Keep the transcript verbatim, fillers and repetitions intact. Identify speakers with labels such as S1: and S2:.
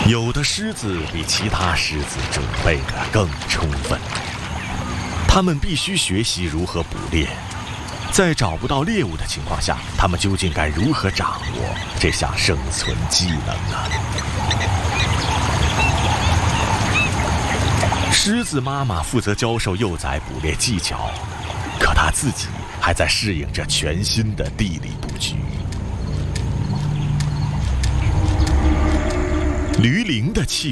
S1: 有的狮子比其他狮子准备得更充分，它们必须学习如何捕猎。在找不到猎物的情况下，它们究竟该如何掌握这项生存技能呢？狮子妈妈负责教授幼崽捕猎技巧，可她自己还在适应着全新的地理布局。驴羚的气